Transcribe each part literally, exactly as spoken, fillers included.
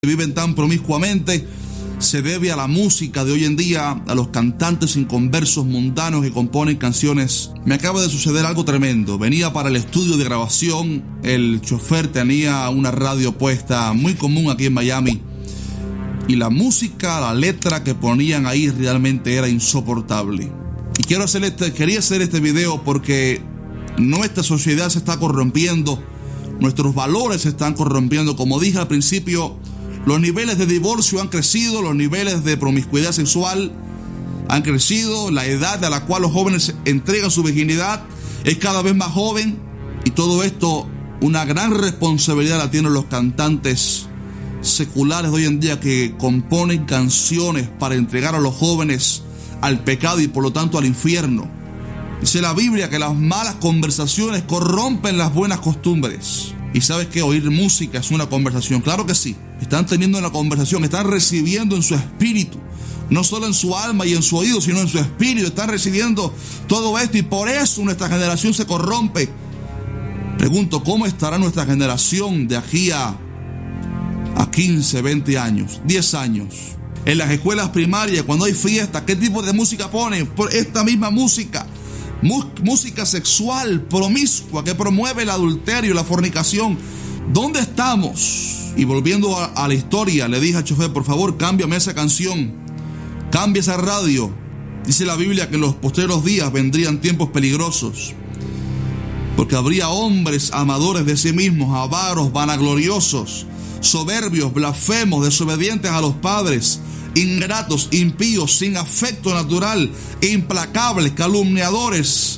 viven tan promiscuamente se debe a la música de hoy en día, a los cantantes inconversos mundanos que componen canciones. Me acaba de suceder algo tremendo. Venía para el estudio de grabación, el chofer tenía una radio puesta muy común aquí en Miami y la música, la letra que ponían ahí realmente era insoportable. Y quiero hacer este, quería hacer este video porque nuestra sociedad se está corrompiendo, nuestros valores se están corrompiendo. Como dije al principio, los niveles de divorcio han crecido, los niveles de promiscuidad sexual han crecido, la edad a la cual los jóvenes entregan su virginidad es cada vez más joven, y todo esto, una gran responsabilidad la tienen los cantantes seculares de hoy en día que componen canciones para entregar a los jóvenes al pecado y por lo tanto al infierno. Dice la Biblia que las malas conversaciones corrompen las buenas costumbres. ¿Y sabes qué? Oír música es una conversación. Claro que sí. Están teniendo una conversación, están recibiendo en su espíritu, no solo en su alma y en su oído, sino en su espíritu. Están recibiendo todo esto y por eso nuestra generación se corrompe. Pregunto, ¿cómo estará nuestra generación de aquí a, a quince, veinte años, diez años? En las escuelas primarias, cuando hay fiestas, ¿qué tipo de música ponen? Por esta misma música. Música sexual, promiscua, que promueve el adulterio, la fornicación. ¿Dónde estamos? Y volviendo a, a la historia, le dije al chofer, por favor, cámbiame esa canción, cambia esa radio. Dice la Biblia que en los postreros días vendrían tiempos peligrosos, porque habría hombres amadores de sí mismos, avaros, vanagloriosos, soberbios, blasfemos, desobedientes a los padres, ingratos, impíos, sin afecto natural, implacables, calumniadores,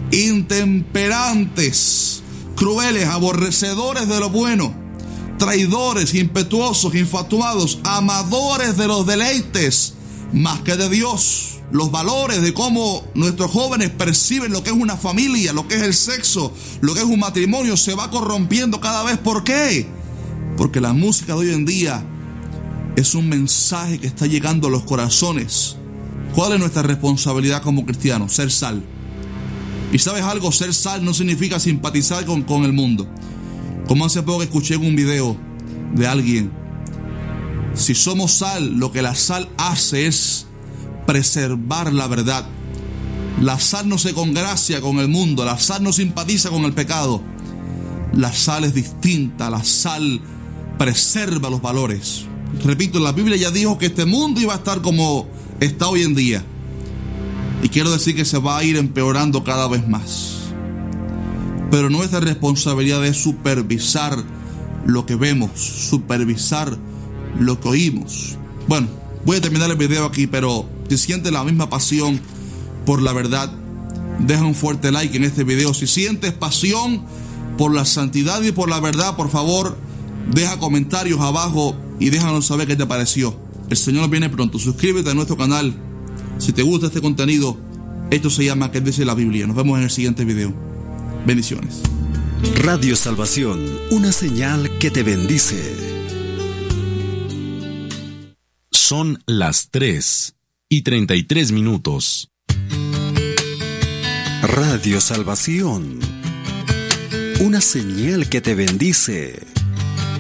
intemperantes, crueles, aborrecedores de lo bueno, traidores, impetuosos, infatuados, amadores de los deleites más que de Dios. Los valores de cómo nuestros jóvenes perciben lo que es una familia, lo que es el sexo, lo que es un matrimonio, se va corrompiendo cada vez. ¿Por qué? Porque la música de hoy en día es un mensaje que está llegando a los corazones. ¿Cuál es nuestra responsabilidad como cristianos? Ser sal. Y ¿sabes algo? Ser sal no significa simpatizar con, con el mundo. Como hace poco escuché en un video de alguien, si somos sal, lo que la sal hace es preservar la verdad. La sal no se congracia con el mundo, la sal no simpatiza con el pecado. La sal es distinta, la sal preserva los valores. Repito, la Biblia ya dijo que este mundo iba a estar como está hoy en día. Y quiero decir que se va a ir empeorando cada vez más. Pero nuestra responsabilidad es supervisar lo que vemos, supervisar lo que oímos. Bueno, voy a terminar el video aquí, pero si sientes la misma pasión por la verdad, deja un fuerte like en este video. Si sientes pasión por la santidad y por la verdad, por favor, deja comentarios abajo y déjanos saber qué te pareció. El Señor viene pronto. Suscríbete a nuestro canal si te gusta este contenido. Esto se llama ¿Qué dice la Biblia? Nos vemos en el siguiente video. Bendiciones. Radio Salvación, una señal que te bendice. Son las tres y treinta y tres minutos. Radio Salvación, una señal que te bendice.